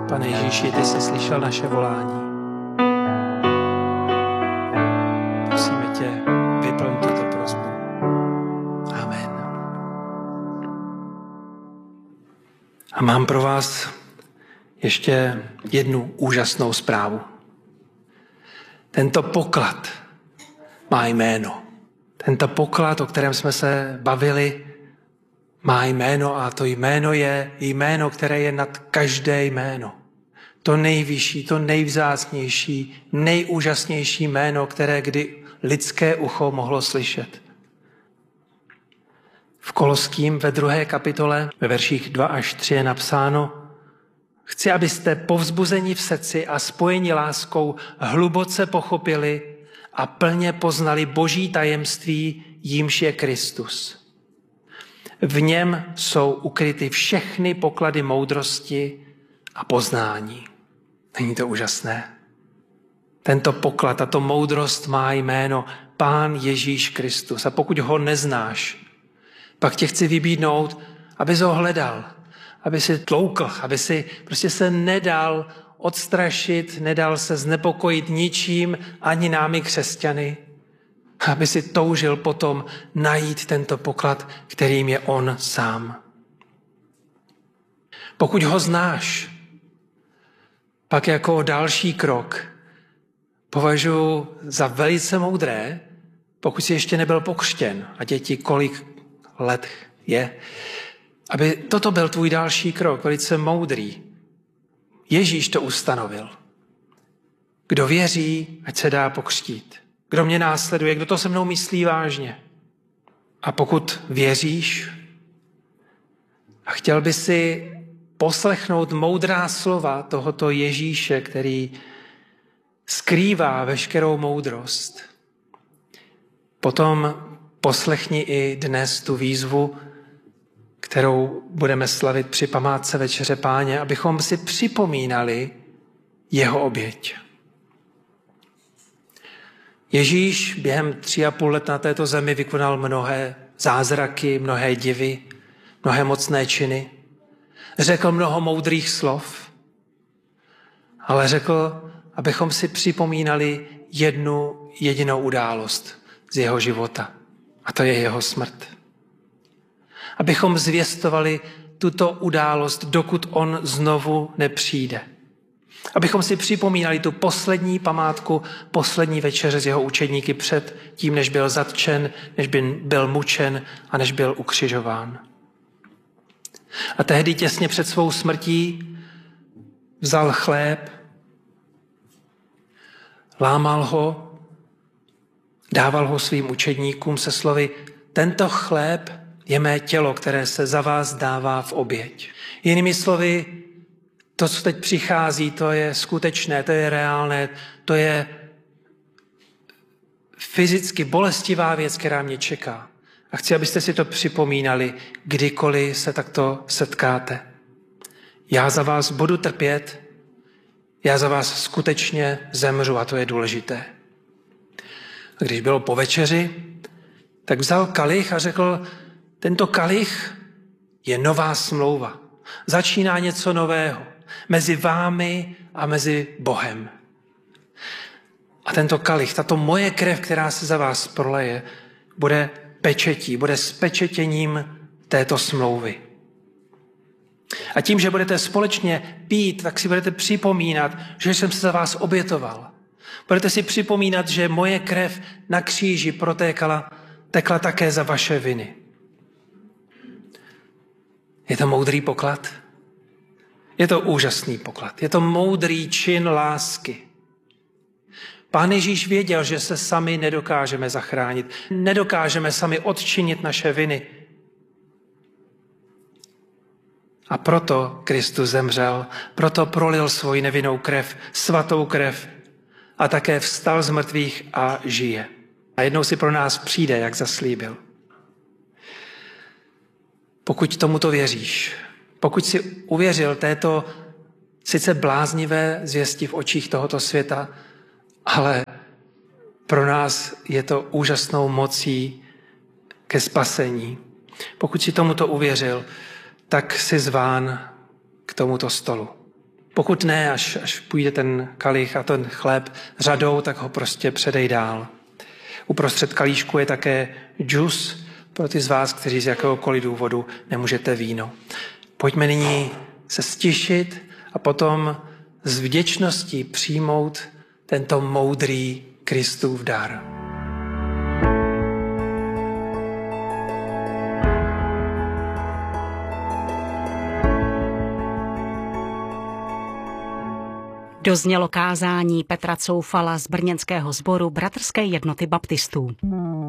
Pane Ježíši, ty jsi slyšel naše volání. Prosíme tě, vyplň tuto prosbu. Amen. A mám pro vás ještě jednu úžasnou zprávu. Tento poklad má jméno. Tento poklad, o kterém jsme se bavili, má jméno a to jméno je jméno, které je nad každé jméno. To nejvyšší, to nejvzácnější, nejúžasnější jméno, které kdy lidské ucho mohlo slyšet. V Koloským ve 2. kapitole, ve verších 2 až 3 je napsáno: Chci, abyste povzbuzeni v srdci a spojeni láskou hluboce pochopili a plně poznali Boží tajemství, jímž je Kristus. V něm jsou ukryty všechny poklady moudrosti a poznání. Není to úžasné? Tento poklad, tato moudrost má jméno Pán Ježíš Kristus. A pokud ho neznáš, pak tě chci vybídnout, abys ho hledal, aby si tloukl, aby si prostě se nedal odstrašit, nedal se znepokojit ničím, ani námi křesťany, aby si toužil potom najít tento poklad, kterým je on sám. Pokud ho znáš, pak jako další krok považuji za velice moudré, pokud jsi ještě nebyl pokřtěn, a děti kolik let je, aby toto byl tvůj další krok, velice moudrý. Ježíš to ustanovil. Kdo věří, ať se dá pokřtít. Kdo mě následuje, kdo to se mnou myslí vážně. A pokud věříš a chtěl by si poslechnout moudrá slova tohoto Ježíše, který skrývá veškerou moudrost, potom poslechni i dnes tu výzvu, kterou budeme slavit při památce Večeře Páně, abychom si připomínali jeho oběť. Ježíš během 3,5 let na této zemi vykonal mnohé zázraky, mnohé divy, mnohé mocné činy. Řekl mnoho moudrých slov, ale řekl, abychom si připomínali jednu jedinou událost z jeho života. A to je jeho smrt. Abychom zvěstovali tuto událost, dokud on znovu nepřijde. Abychom si připomínali tu poslední památku, poslední večeře s jeho učedníky před tím, než byl zatčen, než byl mučen a než byl ukřižován. A tehdy těsně před svou smrtí vzal chléb, lámal ho, dával ho svým učedníkům se slovy: tento chléb je mé tělo, které se za vás dává v oběť. Jinými slovy, to, co teď přichází, to je skutečné, to je reálné, to je fyzicky bolestivá věc, která mě čeká. A chci, abyste si to připomínali, kdykoliv se takto setkáte. Já za vás budu trpět, já za vás skutečně zemřu a to je důležité. A když bylo po večeři, tak vzal kalich a řekl: tento kalich je nová smlouva. Začíná něco nového mezi vámi a mezi Bohem. A tento kalich, tato moje krev, která se za vás proleje, bude pečetí, bude spečetěním této smlouvy. A tím, že budete společně pít, tak si budete připomínat, že jsem se za vás obětoval. Budete si připomínat, že moje krev na kříži tekla také za vaše viny. Je to moudrý poklad? Je to úžasný poklad. Je to moudrý čin lásky. Pán Ježíš věděl, že se sami nedokážeme zachránit. Nedokážeme sami odčinit naše viny. A proto Kristus zemřel, proto prolil svoji nevinnou krev, svatou krev a také vstal z mrtvých a žije. A jednou si pro nás přijde, jak zaslíbil. Pokud tomuto věříš, pokud si uvěřil této sice bláznivé zvěsti v očích tohoto světa, ale pro nás je to úžasnou mocí ke spasení. Pokud si tomuto uvěřil, tak jsi zván k tomuto stolu. Pokud ne, až půjde ten kalich a ten chléb řadou, tak ho prostě předej dál. Uprostřed kalíšku je také džus pro ty z vás, kteří z jakéhokoliv důvodu nemůžete víno. Pojďme nyní se stišit a potom s vděčností přijmout tento moudrý Kristův dar. Doznělo kázání Petra Coufala z brněnského sboru Bratrské jednoty baptistů.